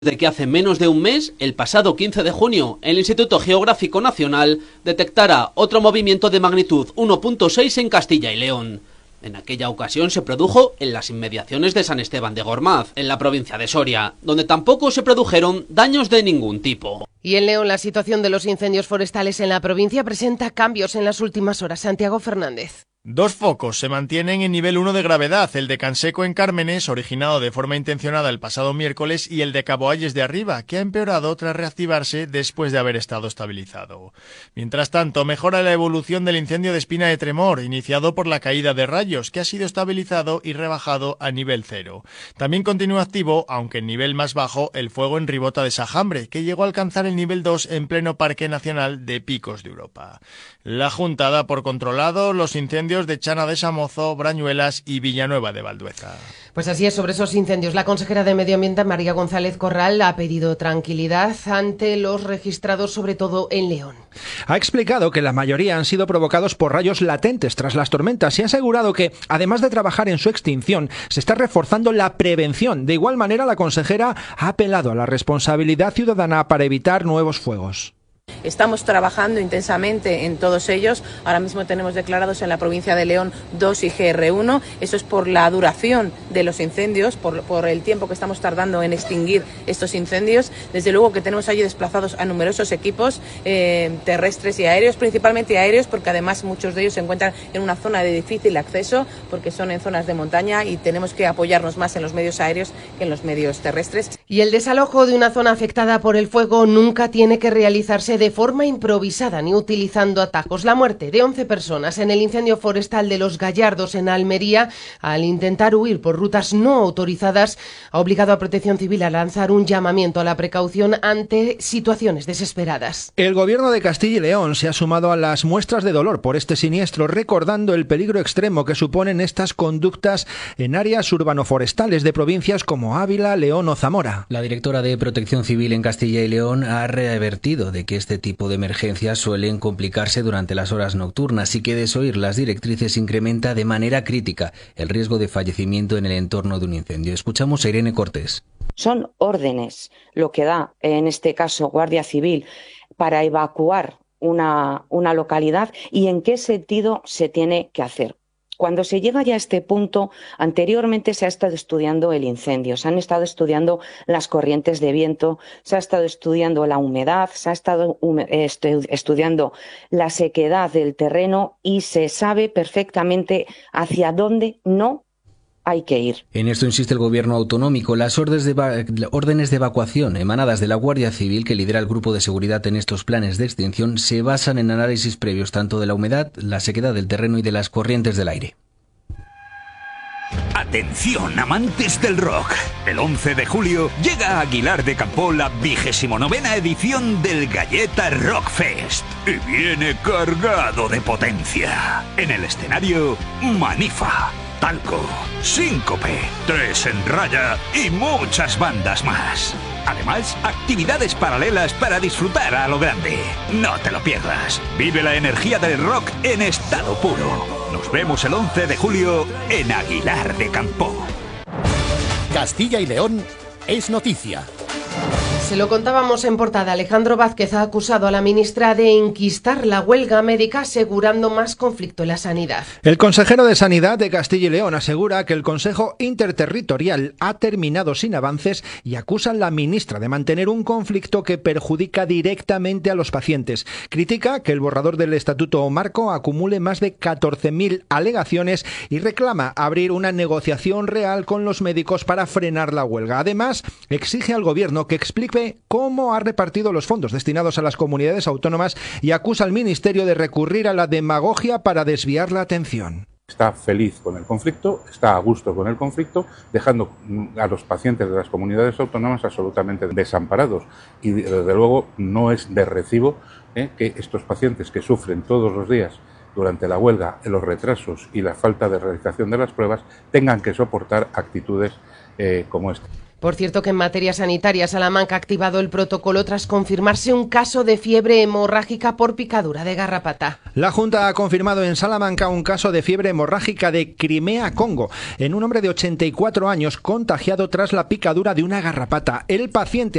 de que hace menos de un mes, el pasado 15 de junio, el Instituto Geográfico Nacional detectara otro movimiento de magnitud 1.6 en Castilla y León. En aquella ocasión se produjo en las inmediaciones de San Esteban de Gormaz, en la provincia de Soria, donde tampoco se produjeron daños de ningún tipo. Y en León, la situación de los incendios forestales en la provincia presenta cambios en las últimas horas. Santiago Fernández. Dos focos se mantienen en nivel 1 de gravedad, el de Canseco en Cármenes, originado de forma intencionada el pasado miércoles, y el de Caboalles de Arriba, que ha empeorado tras reactivarse después de haber estado estabilizado. Mientras tanto, mejora la evolución del incendio de Espina de Tremor, iniciado por la caída de rayos, que ha sido estabilizado y rebajado a nivel 0. También continúa activo, aunque en nivel más bajo, el fuego en Ribota de Sajambre, que llegó a alcanzar el nivel 2 en pleno Parque Nacional de Picos de Europa. La Junta da por controlado los incendios de Chana de Samozo, Brañuelas y Villanueva de Valdueza. Pues así es, sobre esos incendios, la consejera de Medio Ambiente, María González Corral, ha pedido tranquilidad ante los registrados, sobre todo en León. Ha explicado que la mayoría han sido provocados por rayos latentes tras las tormentas y ha asegurado que, además de trabajar en su extinción, se está reforzando la prevención. De igual manera, la consejera ha apelado a la responsabilidad ciudadana para evitar nuevos fuegos. Estamos trabajando intensamente en todos ellos. Ahora mismo tenemos declarados en la provincia de León 2 IGR1. Eso es por la duración de los incendios, por el tiempo que estamos tardando en extinguir estos incendios. Desde luego que tenemos allí desplazados a numerosos equipos terrestres y aéreos, principalmente aéreos, porque además muchos de ellos se encuentran en una zona de difícil acceso, porque son en zonas de montaña y tenemos que apoyarnos más en los medios aéreos que en los medios terrestres. Y el desalojo de una zona afectada por el fuego nunca tiene que realizarse de forma improvisada ni utilizando atajos. La muerte de 11 personas en el incendio forestal de Los Gallardos en Almería, al intentar huir por rutas no autorizadas, ha obligado a Protección Civil a lanzar un llamamiento a la precaución ante situaciones desesperadas. El Gobierno de Castilla y León se ha sumado a las muestras de dolor por este siniestro, recordando el peligro extremo que suponen estas conductas en áreas urbano-forestales de provincias como Ávila, León o Zamora. La directora de Protección Civil en Castilla y León ha readvertido de que este tipo de emergencias suelen complicarse durante las horas nocturnas y que desoír las directrices incrementa de manera crítica el riesgo de fallecimiento en el entorno de un incendio. Escuchamos a Irene Cortés. Son órdenes lo que da, en este caso, Guardia Civil para evacuar una localidad y en qué sentido se tiene que hacer. Cuando se llega ya a este punto, anteriormente se ha estado estudiando el incendio, se han estado estudiando las corrientes de viento, se ha estado estudiando la humedad, se ha estado estudiando la sequedad del terreno y se sabe perfectamente hacia dónde no hay que ir. En esto insiste el gobierno autonómico. Las órdenes de evacuación emanadas de la Guardia Civil, que lidera el grupo de seguridad en estos planes de extinción, se basan en análisis previos tanto de la humedad, la sequedad del terreno y de las corrientes del aire. Atención, amantes del rock. El 11 de julio llega a Aguilar de Campoo la 29ª edición del Galleta Rock Fest. Y viene cargado de potencia. En el escenario, Manifa, Talco, Síncope, Tres en Raya y muchas bandas más. Además, actividades paralelas para disfrutar a lo grande. No te lo pierdas. Vive la energía del rock en estado puro. Nos vemos el 11 de julio en Aguilar de Campoo. Castilla y León es noticia. Se lo contábamos en portada. Alejandro Vázquez ha acusado a la ministra de enquistar la huelga médica, asegurando más conflicto en la sanidad. El consejero de Sanidad de Castilla y León asegura que el Consejo Interterritorial ha terminado sin avances y acusa a la ministra de mantener un conflicto que perjudica directamente a los pacientes. Critica que el borrador del Estatuto Marco acumule más de 14.000 alegaciones y reclama abrir una negociación real con los médicos para frenar la huelga. Además, exige al Gobierno que explique cómo ha repartido los fondos destinados a las comunidades autónomas y acusa al Ministerio de recurrir a la demagogia para desviar la atención. Está feliz con el conflicto, está a gusto con el conflicto, dejando a los pacientes de las comunidades autónomas absolutamente desamparados. Y desde luego no es de recibo que estos pacientes que sufren todos los días durante la huelga, los retrasos y la falta de realización de las pruebas tengan que soportar actitudes como esta. Por cierto que en materia sanitaria, Salamanca ha activado el protocolo tras confirmarse un caso de fiebre hemorrágica por picadura de garrapata. La Junta ha confirmado en Salamanca un caso de fiebre hemorrágica de Crimea-Congo en un hombre de 84 años contagiado tras la picadura de una garrapata. El paciente